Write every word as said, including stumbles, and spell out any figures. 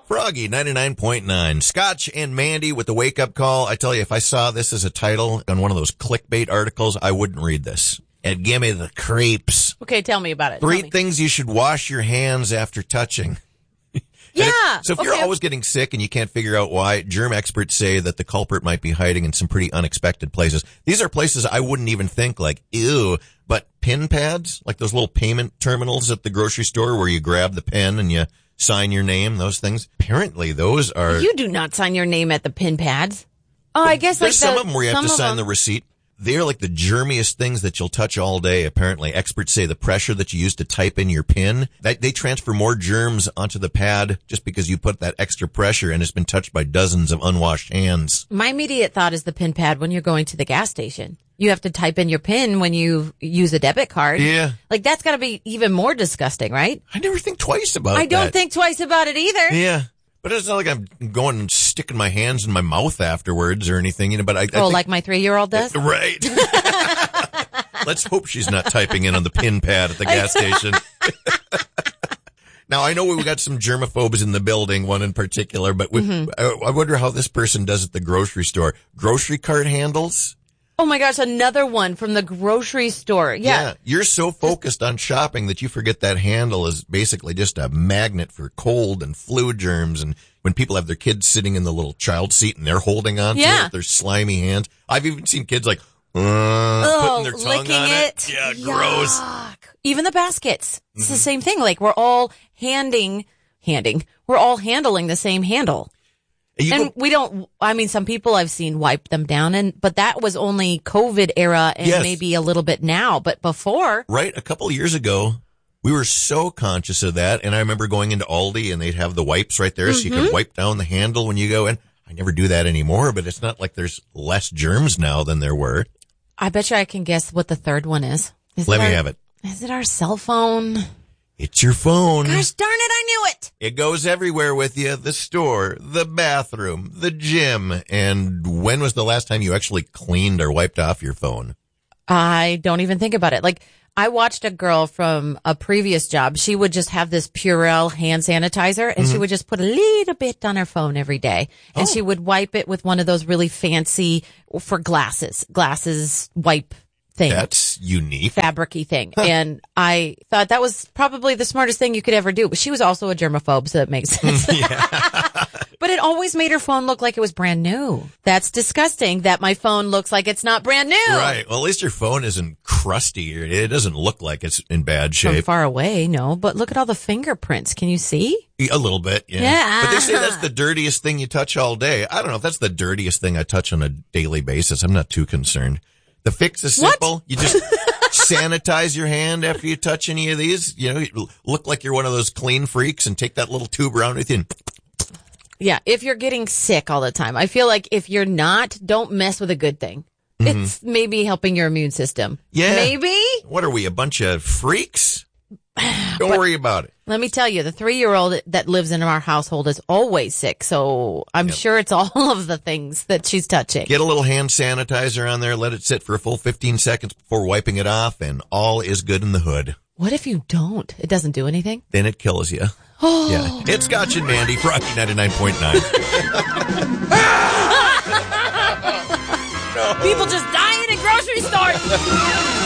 Froggy ninety-nine point nine. Scotch and Mandy with the wake-up call. I tell you, if I saw this as a title on one of those clickbait articles, I wouldn't read this. And give me the creeps. Okay, tell me about it. Three things you should wash your hands after touching. Yeah. If, so if okay. you're always getting sick and you can't figure out why, germ experts say that the culprit might be hiding in some pretty unexpected places. These are places I wouldn't even think like, ew, but pin pads, like those little payment terminals at the grocery store where you grab the pen and you sign your name, those things. Apparently those are... You do not sign your name at the pin pads. Oh, I guess There's like some the, of them where you have to sign them. the receipt. They're like the germiest things that you'll touch all day, apparently. Experts say the pressure that you use to type in your PIN, that they transfer more germs onto the pad just because you put that extra pressure and it's been touched by dozens of unwashed hands. My immediate thought is the PIN pad when you're going to the gas station. You have to type in your PIN when you use a debit card. Yeah. Like, that's got to be even more disgusting, right? I never think twice about it. I don't that. think twice about it either. Yeah. But it's not like I'm going and sticking my hands in my mouth afterwards or anything, you know, but I, I Oh, think, like my three-year-old does? Right. Let's hope she's not typing in on the PIN pad at the gas station. Now, I know we've got some germaphobes in the building, one in particular, but we, mm-hmm. I, I wonder how this person does at the grocery store. Grocery cart handles? Oh my gosh, another one from the grocery store. Yeah. yeah. You're so focused on shopping that you forget that handle is basically just a magnet for cold and flu germs. And when people have their kids sitting in the little child seat and they're holding on yeah. to it with their slimy hands. I've even seen kids like, uh, oh, putting their tongue licking on it. it. Yeah, Yuck. gross. Even the baskets. It's Mm-hmm. the same thing. Like, we're all handing, handing, we're all handling the same handle. You and go, we don't, I mean, some people I've seen wipe them down, and but that was only COVID era and yes. maybe a little bit now. But before. Right. A couple of years ago, we were so conscious of that. And I remember going into Aldi and they'd have the wipes right there mm-hmm. so you could wipe down the handle when you go in. I never do that anymore, but it's not like there's less germs now than there were. I bet you I can guess what the third one is. is Let me our, have it. Is it our cell phone? It's your phone. Gosh darn it, I knew it. It goes everywhere with you. The store, the bathroom, the gym. And when was the last time you actually cleaned or wiped off your phone? I don't even think about it. Like, I watched a girl from a previous job. She would just have this Purell hand sanitizer, and mm-hmm. she would just put a little bit on her phone every day. And oh. she would wipe it with one of those really fancy, for glasses, glasses wipe thing. That's unique. Fabric-y thing. Huh. And I thought that was probably the smartest thing you could ever do. But she was also a germaphobe, so that makes sense. But it always made her phone look like it was brand new. That's disgusting that my phone looks like it's not brand new. Right. Well, at least your phone isn't crusty. It doesn't look like it's in bad shape. From far away, no. But look at all the fingerprints. Can you see? A little bit, yeah. Yeah. But they say that's the dirtiest thing you touch all day. I don't know if that's the dirtiest thing I touch on a daily basis. I'm not too concerned. The fix is simple. What? You just sanitize your hand after you touch any of these. You know, you look like you're one of those clean freaks and take that little tube around with you and... Yeah, if you're getting sick all the time. I feel like if you're not, don't mess with a good thing. Mm-hmm. It's maybe helping your immune system. Yeah. Maybe? What are we, a bunch of freaks? Don't but worry about it. Let me tell you, the three-year-old that lives in our household is always sick, so I'm yep. sure it's all of the things that she's touching. Get a little hand sanitizer on there, let it sit for a full fifteen seconds before wiping it off, and all is good in the hood. What if you don't? It doesn't do anything? Then it kills you. Oh. Yeah. It's Scotch and Mandy, Froggy ninety-nine point nine. People just dying in grocery stores.